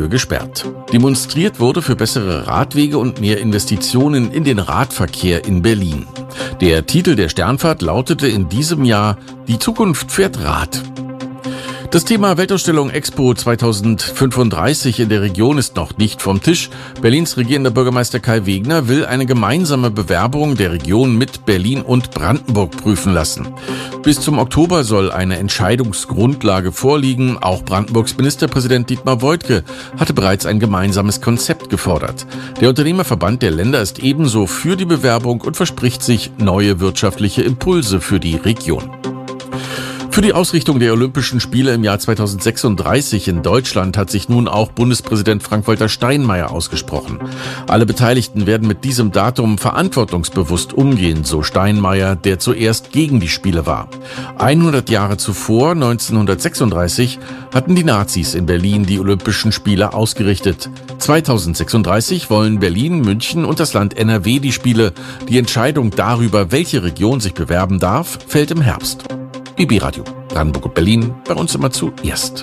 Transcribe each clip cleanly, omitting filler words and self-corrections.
Fitnesstudio gesperrt. Demonstriert wurde für bessere Radwege und mehr Investitionen in den Radverkehr in Berlin. Der Titel der Sternfahrt lautete in diesem Jahr »Die Zukunft fährt Rad«. Das Thema Weltausstellung Expo 2035 in der Region ist noch nicht vom Tisch. Berlins regierender Bürgermeister Kai Wegner will eine gemeinsame Bewerbung der Region mit Berlin und Brandenburg prüfen lassen. Bis zum Oktober soll eine Entscheidungsgrundlage vorliegen. Auch Brandenburgs Ministerpräsident Dietmar Woidke hatte bereits ein gemeinsames Konzept gefordert. Der Unternehmerverband der Länder ist ebenso für die Bewerbung und verspricht sich neue wirtschaftliche Impulse für die Region. Für die Ausrichtung der Olympischen Spiele im Jahr 2036 in Deutschland hat sich nun auch Bundespräsident Frank-Walter Steinmeier ausgesprochen. Alle Beteiligten werden mit diesem Datum verantwortungsbewusst umgehen, so Steinmeier, der zuerst gegen die Spiele war. 100 Jahre zuvor, 1936, hatten die Nazis in Berlin die Olympischen Spiele ausgerichtet. 2036 wollen Berlin, München und das Land NRW die Spiele. Die Entscheidung darüber, welche Region sich bewerben darf, fällt im Herbst. BB Radio, Brandenburg und Berlin, bei uns immer zuerst.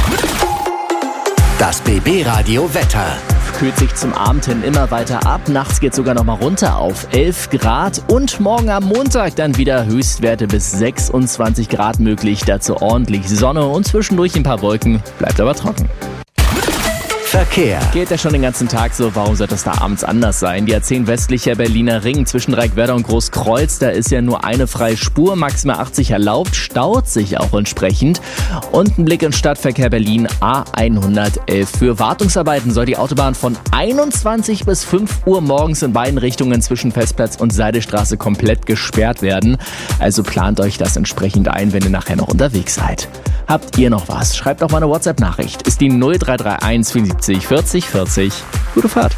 Das BB Radio Wetter. Kühlt sich zum Abend hin immer weiter ab. Nachts geht sogar noch mal runter auf 11 Grad. Und morgen am Montag dann wieder Höchstwerte bis 26 Grad möglich. Dazu ordentlich Sonne und zwischendurch ein paar Wolken. Bleibt aber trocken. Verkehr. Geht ja schon den ganzen Tag so, warum soll das da abends anders sein? Die A10 westlicher Berliner Ring zwischen Reckwerder und Großkreuz, da ist ja nur eine freie Spur, maximal 80 erlaubt, staut sich auch entsprechend. Und ein Blick in Stadtverkehr Berlin, A111. Für Wartungsarbeiten soll die Autobahn von 21 bis 5 Uhr morgens in beiden Richtungen zwischen Festplatz und Seidestraße komplett gesperrt werden. Also plant euch das entsprechend ein, wenn ihr nachher noch unterwegs seid. Habt ihr noch was? Schreibt doch mal eine WhatsApp-Nachricht. Ist die 0331 74 40 40. Gute Fahrt.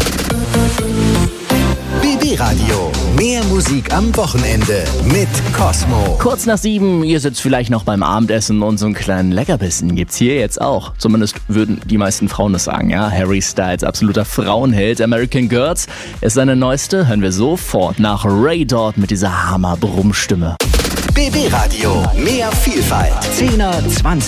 BB Radio. Mehr Musik am Wochenende mit Cosmo. Kurz nach 7, ihr sitzt vielleicht noch beim Abendessen und so einen kleinen Leckerbissen gibt's hier jetzt auch. Zumindest würden die meisten Frauen das sagen, ja. Harry Styles, absoluter Frauenheld. American Girls ist seine neueste. Hören wir sofort nach Ray Dort mit dieser Hammer-Brummstimme. BB Radio. Mehr Vielfalt. 10er, 20